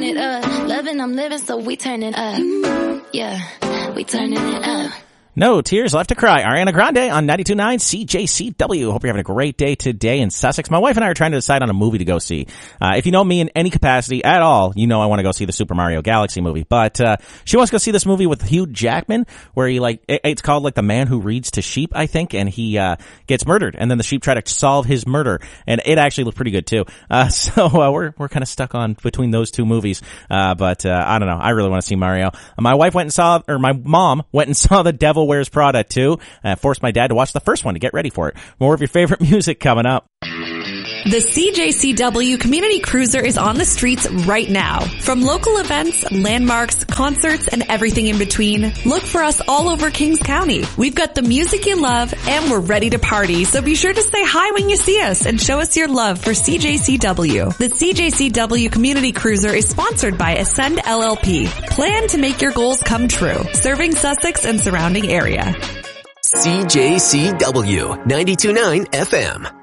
turn it up. Loving, I'm living, so we turn it up. Yeah, we turning it up. No Tears Left to Cry. Ariana Grande on 92.9 CJCW. Hope you're having a great day today in Sussex. My wife and I are trying to decide on a movie to go see. If you know me in any capacity at all, you know I want to go see the Super Mario Galaxy movie. But she wants to go see this movie with Hugh Jackman, where he it's called like The Man Who Reads to Sheep, I think, and he gets murdered, and then the sheep try to solve his murder, and it actually looked pretty good too. So we're kind of stuck on between those two movies. But I don't know. I really want to see Mario. My mom went and saw The Devil Wears Prada 2. Forced my dad to watch the first one to get ready for it. More of your favorite music coming up. The CJCW Community Cruiser is on the streets right now. From local events, landmarks, concerts, and everything in between, look for us all over Kings County. We've got the music you love, and we're ready to party, so be sure to say hi when you see us and show us your love for CJCW. The CJCW Community Cruiser is sponsored by Ascend LLP. Plan to make your goals come true, serving Sussex and surrounding area. CJCW 92.9 FM.